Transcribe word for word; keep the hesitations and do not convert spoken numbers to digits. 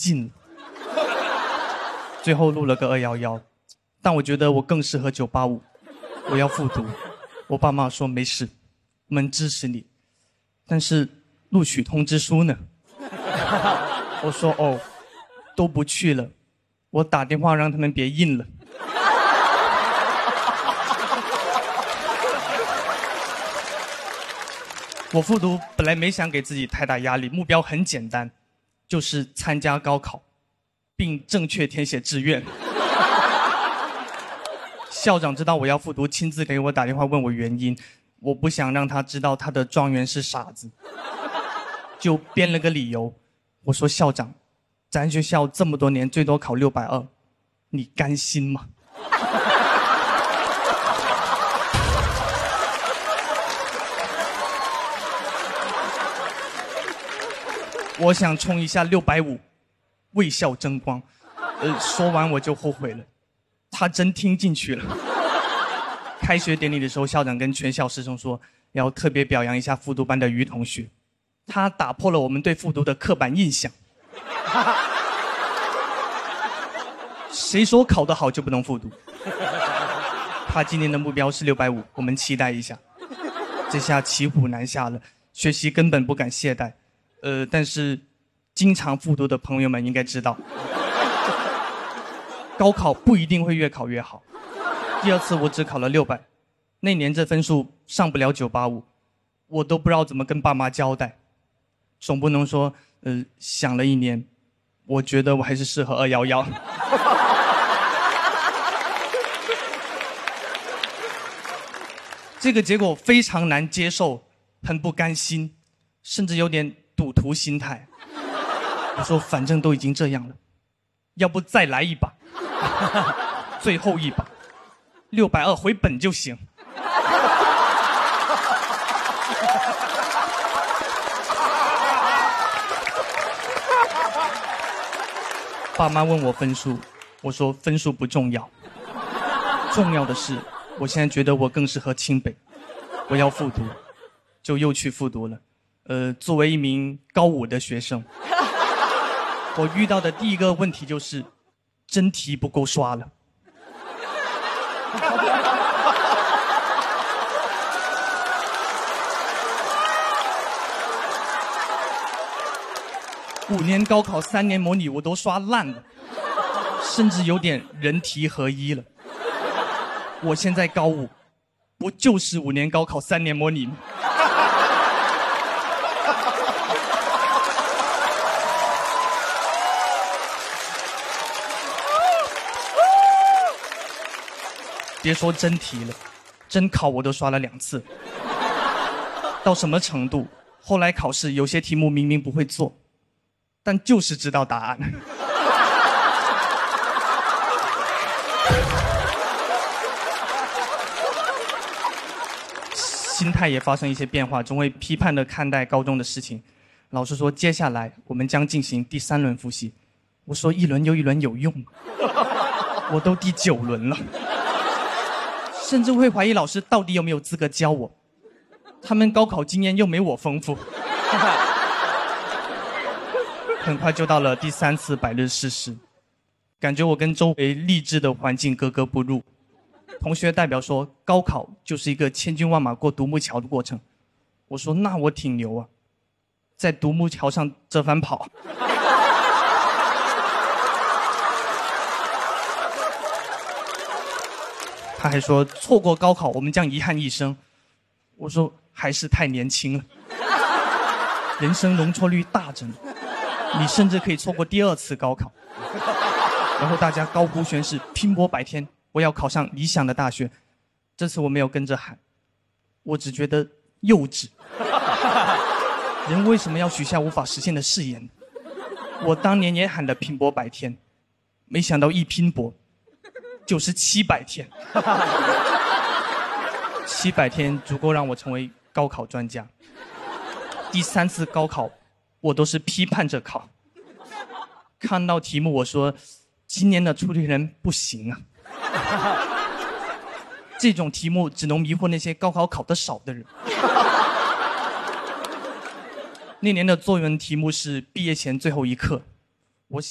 尽了。最后录了个二一一，但我觉得我更适合九八五，我要复读。我爸妈说没事，我们支持你，但是录取通知书呢？我说哦，都不去了，我打电话让他们别印了。我复读本来没想给自己太大压力，目标很简单，就是参加高考，并正确填写志愿。校长知道我要复读，亲自给我打电话问我原因，我不想让他知道他的状元是傻子，就编了个理由。我说校长，咱学校这么多年最多考六百二，你甘心吗？我想冲一下六百五，为校争光。呃，说完我就后悔了，他真听进去了。开学典礼的时候，校长跟全校师生说，要特别表扬一下复读班的于同学，他打破了我们对复读的刻板印象。谁说考得好就不能复读？他今年的目标是六百五，我们期待一下。这下骑虎难下了，学习根本不敢懈怠。呃，但是经常复读的朋友们应该知道，高考不一定会越考越好。第二次我只考了六百，那年这分数上不了九八五，我都不知道怎么跟爸妈交代。总不能说，呃，想了一年，我觉得我还是适合二一一。这个结果非常难接受，很不甘心，甚至有点赌徒心态。我说反正都已经这样了，要不再来一把，最后一把，六百二回本就行。爸妈问我分数，我说分数不重要，重要的是我现在觉得我更适合清北，我要复读，就又去复读了。呃，作为一名高五的学生，我遇到的第一个问题就是真题不够刷了。五年高考三年模拟我都刷烂了，甚至有点人题合一了。我现在高五，不就是五年高考三年模拟吗？别说真题了，真考我都刷了两次。到什么程度？后来考试有些题目明明不会做，但就是知道答案。心态也发生一些变化，总会批判地看待高中的事情。老师说，接下来我们将进行第三轮复习。我说，一轮又一轮有用吗？我都第九轮了。甚至会怀疑老师到底有没有资格教我，他们高考经验又没我丰富。很快就到了第三次百日誓师，感觉我跟周围励志的环境格格不入。同学代表说，高考就是一个千军万马过独木桥的过程。我说那我挺牛啊，在独木桥上折返跑。他还说错过高考我们将遗憾一生。我说还是太年轻了，人生容错率大着呢，你甚至可以错过第二次高考。然后大家高呼宣誓，拼搏百天，我要考上理想的大学。这次我没有跟着喊，我只觉得幼稚。人为什么要许下无法实现的誓言？我当年也喊了拼搏百天，没想到一拼搏就是七百天。七百天足够让我成为高考专家。第三次高考我都是批判着考，看到题目我说今年的出题人不行啊。这种题目只能迷惑那些高考考得少的人。那年的作文题目是毕业前最后一课，